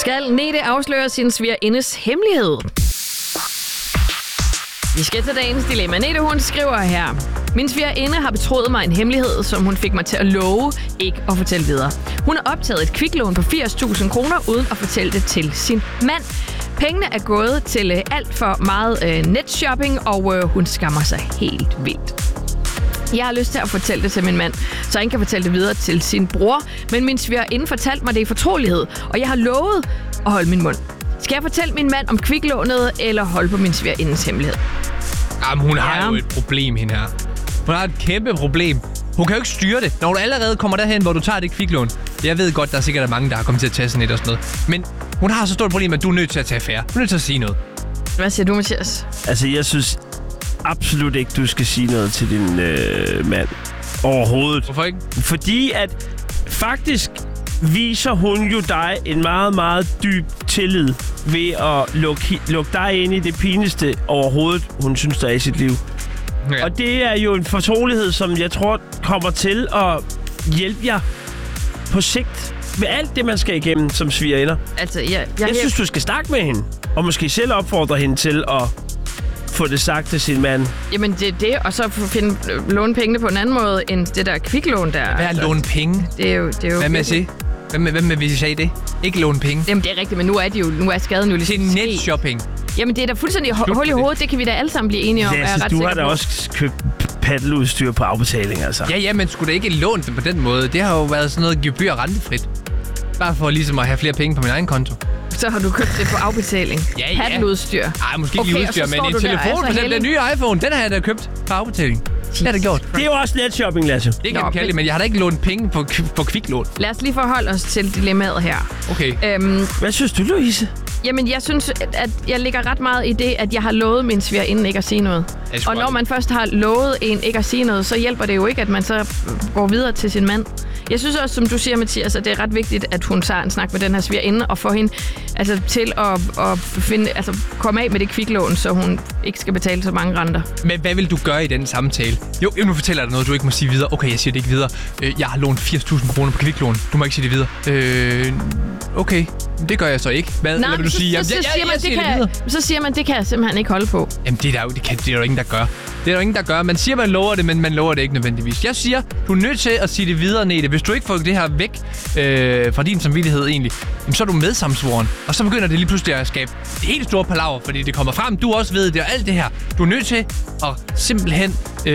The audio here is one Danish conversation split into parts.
skal Nete afsløre sin svigerindes hemmelighed. Vi skal til dagens dilemma. Nete, hun skriver her: Min svigerinde har betroet mig en hemmelighed, som hun fik mig til at love ikke at fortælle videre. Hun har optaget et kviklån på 80.000 kroner uden at fortælle det til sin mand. Pengene er gået til alt for meget netshopping, og hun skammer sig helt vildt. Jeg har lyst til at fortælle det til min mand, så han kan fortælle det videre til sin bror. Men min svigerinde fortalte mig det i fortrolighed, og jeg har lovet at holde min mund. Skal jeg fortælle min mand om kviklånet, eller holde på min svigerindes hemmelighed? Jamen, hun har jo et problem, hende her. Hun har et kæmpe problem. Hun kan jo ikke styre det, når du allerede kommer derhen, hvor du tager det kviklån. Jeg ved godt, der er sikkert mange, der har kommet til at tage sådan et og sådan noget. Men hun har så stort et problem, at du er nødt til at tage affære. Du er nødt til at sige noget. Hvad siger du, Mathias? Altså, jeg synes absolut ikke, du skal sige noget til din mand. Overhovedet. Hvorfor ikke? Fordi at faktisk viser hun jo dig en meget, meget dyb tillid ved at lukke dig ind i det pinligste overhovedet, hun synes, der er i sit liv. Ja. Og det er jo en fortrolighed, som jeg tror kommer til at hjælpe jer på sigt med alt det, man skal igennem som svigerinder. Altså, jeg synes, du skal snakke med hende, og måske selv opfordre hende til at få det sagt til sin mand. Jamen, det er det, og så låne pengene på en anden måde, end det der kviklån der. Hvad er at låne penge? Det er jo hvad med at sige? Hvad med, hvis I sagde det? Ikke låne penge? Jamen, det er rigtigt, men nu er skaden jo ligesom til netshopping. Jamen, det er da fuldstændig hul i hovedet. Det kan vi da alle sammen blive enige om. Ja, du har da også købt paddeludstyr på afbetaling, altså. Ja, men skulle da ikke låne det på den måde? Det har jo været sådan noget gebyr rentefrit. Bare for ligesom at have flere penge på min egen konto. Så har du købt det på afbetaling. Ja. Paddeludstyr. Nej, måske ikke udstyr, men en telefon, for eksempel den nye iPhone, den har jeg da købt på afbetaling. Det har jeg gjort. Det er jo også netshopping, Lasse. Det kan man kalde det, men jeg har da ikke lånt penge på kviklån. Lad os lige forholde os til dilemmaet her. Okay. Hvad synes du, Louise? Jamen, jeg synes, at jeg ligger ret meget i det, at jeg har lovet min svigerinde ikke at sige noget. Og når man først har lovet en ikke at sige noget, så hjælper det jo ikke, at man så går videre til sin mand. Jeg synes også, som du siger, Mathias, at det er ret vigtigt, at hun tager en snak med den her svigerinde og får hende til at komme af med det kviklån, så hun ikke skal betale så mange renter. Men hvad vil du gøre i den samtale? Jo, nu fortæller jeg dig noget, du ikke må sige videre. Okay, jeg siger det ikke videre. Jeg har lånt 80.000 kroner på kviklån. Du må ikke sige det videre. Okay, det gør jeg så ikke. Hvad vil du sige? Så siger man, det kan jeg simpelthen ikke holde på. Jamen, det er jo ingen, der gør. Det er jo ingen, der gør. Man siger, man lover det, men man lover det ikke nødvendigvis. Jeg siger, du er nødt til at sige det videre, Nete. Hvis du ikke får det her væk fra din samvittighed egentlig, så er du medsamsvoren. Og så begynder det lige pludselig at skabe et helt stort palaver, fordi det kommer frem. Du også ved det og alt det her. Du er nødt til at simpelthen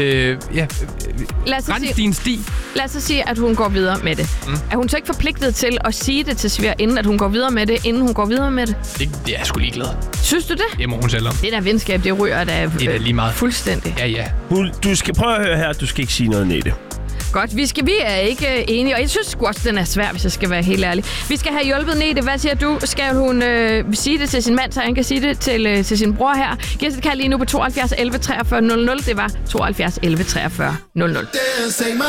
rense din sti. Lad os så sige, at hun går videre med det. Er hun så ikke forpligtet til at sige det til svigerinden, at hun går videre med det, inden hun går videre med det? Det er jeg sgu ligeglad. Synes du det? Det må hun selv om. Det der venskab, det ryger da lige meget. Fuldstændig. Ja. Du skal prøve at høre her, du skal ikke sige noget, Nete. Godt, vi er ikke enige, og jeg synes sgu også, den er svær, hvis jeg skal være helt ærlig. Vi skal have hjulpet Nete. Hvad siger du? Skal hun sige det til sin mand, så han kan sige det til sin bror her? Giv os et kald lige nu på 72 11 43 00. Det var 72 11 43 00.